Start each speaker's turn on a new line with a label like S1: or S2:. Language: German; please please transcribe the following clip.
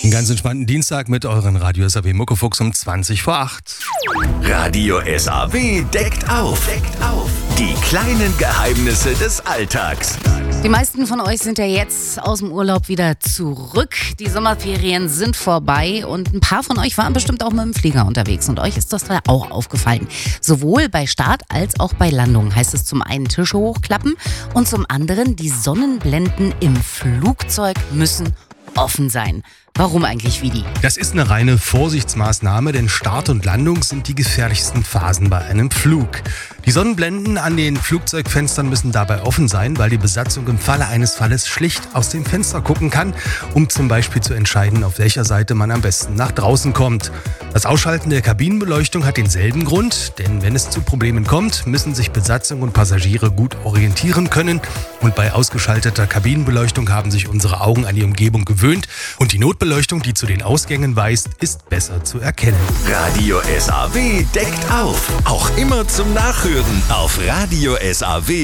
S1: Einen ganz entspannten Dienstag mit euren Radio SAW Muckefuchs um 20 vor 8.
S2: Radio SAW deckt auf. Die kleinen Geheimnisse des Alltags.
S3: Die meisten von euch sind ja jetzt aus dem Urlaub wieder zurück. Die Sommerferien sind vorbei und ein paar von euch waren bestimmt auch mit dem Flieger unterwegs. Und euch ist das da auch aufgefallen. Sowohl bei Start als auch bei Landung heißt es zum einen Tische hochklappen und zum anderen die Sonnenblenden im Flugzeug müssen offen sein. Warum eigentlich, Vidi?
S1: Das ist eine reine Vorsichtsmaßnahme, denn Start und Landung sind die gefährlichsten Phasen bei einem Flug. Die Sonnenblenden an den Flugzeugfenstern müssen dabei offen sein, weil die Besatzung im Falle eines Falles schlicht aus dem Fenster gucken kann, um zum Beispiel zu entscheiden, auf welcher Seite man am besten nach draußen kommt. Das Ausschalten der Kabinenbeleuchtung hat denselben Grund, denn wenn es zu Problemen kommt, müssen sich Besatzung und Passagiere gut orientieren können. Und bei ausgeschalteter Kabinenbeleuchtung haben sich unsere Augen an die Umgebung gewöhnt und die Notbeleuchtung, die zu den Ausgängen weist, ist besser zu erkennen.
S2: Radio SAW deckt auf. Auch immer zum Nachhören auf Radio SAW.